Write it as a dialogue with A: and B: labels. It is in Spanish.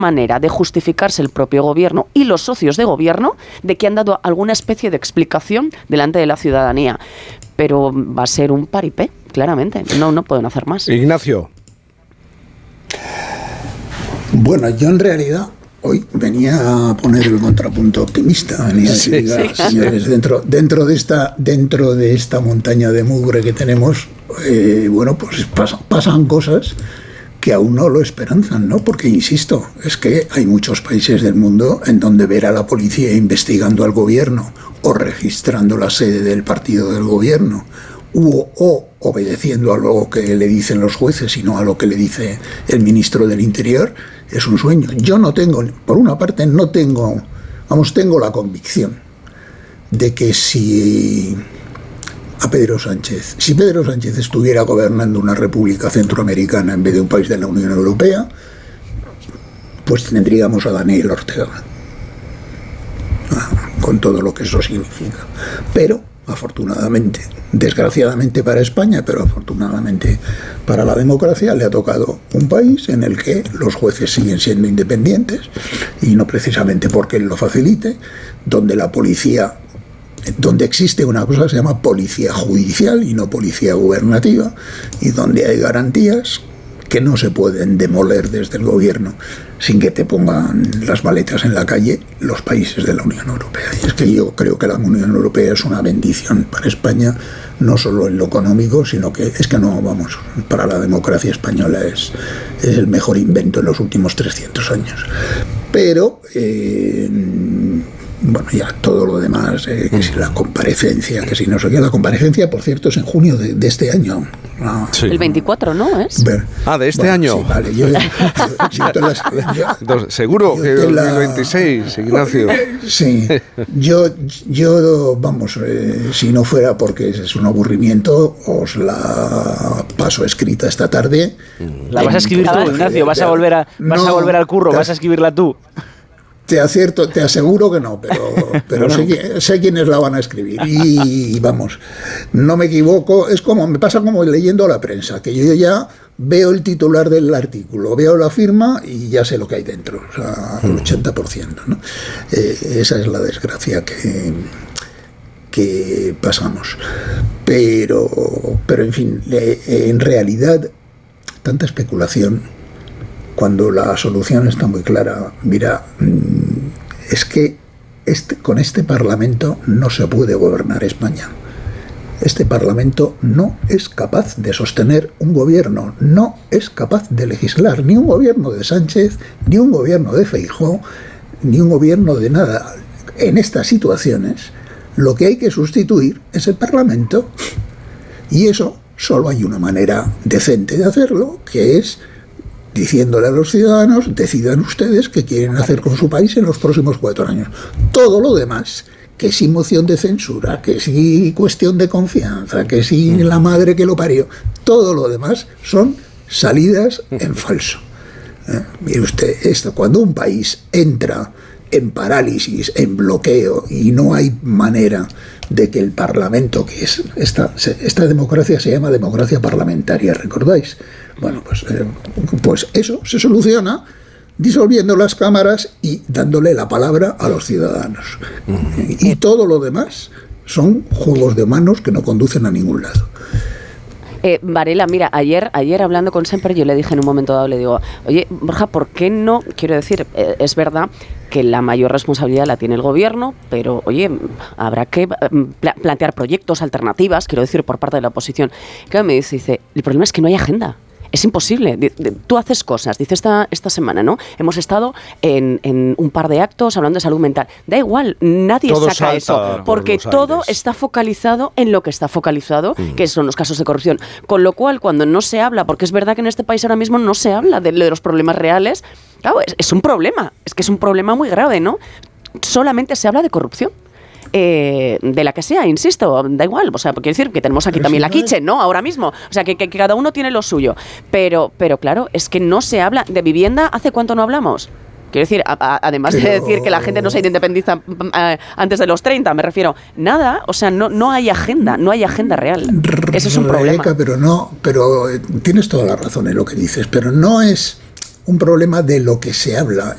A: manera de justificarse el propio gobierno y los socios de gobierno de que han dado alguna especie de explicación delante de la ciudadanía. Pero va a ser un paripé, claramente. No pueden hacer más.
B: Ignacio.
C: Bueno, yo en realidad hoy venía a poner el contrapunto optimista. Venía a decir, señores, dentro de esta montaña de mugre que tenemos, bueno, pues pasan cosas que aún no lo esperanzan, ¿no? Porque, insisto, es que hay muchos países del mundo en donde ver a la policía investigando al gobierno o registrando la sede del partido del gobierno o obedeciendo a lo que le dicen los jueces y no a lo que le dice el ministro del Interior, es un sueño. Yo no tengo, por una parte, tengo la convicción de que si Pedro Sánchez estuviera gobernando una república centroamericana en vez de un país de la Unión Europea, pues tendríamos a Daniel Ortega, con todo lo que eso significa. Pero, afortunadamente, desgraciadamente para España, pero afortunadamente para la democracia, le ha tocado un país en el que los jueces siguen siendo independientes, y no precisamente porque él lo facilite, donde la policía, donde existe una cosa que se llama policía judicial y no policía gubernativa, y donde hay garantías que no se pueden demoler desde el gobierno sin que te pongan las maletas en la calle los países de la Unión Europea. Y es que yo creo que la Unión Europea es una bendición para España, no solo en lo económico, sino que para la democracia española es el mejor invento en los últimos 300 años. Pero bueno, ya todo lo demás, que si la comparecencia, que si no sé qué. La comparecencia, por cierto, es en junio de este año.
A: Sí. El 24, ¿no? ¿Es?
B: ¿De este año?
C: Sí, vale,
B: seguro que el 26, Ignacio.
C: Sí, yo vamos, si no fuera porque es un aburrimiento, os la paso escrita esta tarde.
D: La vas a escribir tú, Ignacio, vas a volver al curro, vas a escribirla tú.
C: Te aseguro que no, pero sé quiénes la van a escribir. Y vamos, no me equivoco, me pasa como leyendo la prensa, que yo ya veo el titular del artículo, veo la firma y ya sé lo que hay dentro, o sea, al 80%, ¿no? Esa es la desgracia que pasamos. Pero en fin, en realidad, tanta especulación, cuando la solución está muy clara. Mira, es que con este Parlamento no se puede gobernar España. Este Parlamento no es capaz de sostener un gobierno, no es capaz de legislar, ni un gobierno de Sánchez, ni un gobierno de Feijóo, ni un gobierno de nada. En estas situaciones, lo que hay que sustituir es el Parlamento. Y eso solo hay una manera decente de hacerlo, que es diciéndole a los ciudadanos: decidan ustedes qué quieren hacer con su país en los próximos 4 años. Todo lo demás, que si moción de censura, que si cuestión de confianza, que si la madre que lo parió, todo lo demás son salidas en falso. Mire usted, cuando un país entra en parálisis, en bloqueo, y no hay manera de que el Parlamento, que es esta democracia se llama democracia parlamentaria, ¿recordáis? Bueno, pues eso se soluciona disolviendo las cámaras y dándole la palabra a los ciudadanos. Y todo lo demás son juegos de manos que no conducen a ningún lado.
A: Varela, mira, ayer hablando con Semper, yo le dije en un momento dado, le digo: oye, Borja, ¿por qué no? Quiero decir, es verdad que la mayor responsabilidad la tiene el gobierno, pero, oye, habrá que plantear proyectos, alternativas, quiero decir, por parte de la oposición. Claro, me dice, el problema es que no hay agenda. Es imposible. Tú haces cosas. Dice esta semana, ¿no? Hemos estado en un par de actos hablando de salud mental. Da igual, nadie saca eso, porque todo está focalizado en lo que está focalizado, que son los casos de corrupción. Con lo cual, cuando no se habla, porque es verdad que en este país ahora mismo no se habla de los problemas reales, claro, es un problema. Es que es un problema muy grave, ¿no? Solamente se habla de corrupción. De la que sea, insisto, da igual, o sea, quiero decir que tenemos aquí también la Kitchen, ¿no? Ahora mismo, o sea, que cada uno tiene lo suyo, pero claro, es que no se habla de vivienda. ¿Hace cuánto no hablamos? Quiero decir, además de decir que la gente no se independiza antes de los 30, me refiero, nada, o sea, no hay agenda real. Eso es un problema.
C: Pero tienes toda la razón en lo que dices, pero no es un problema de lo que se habla,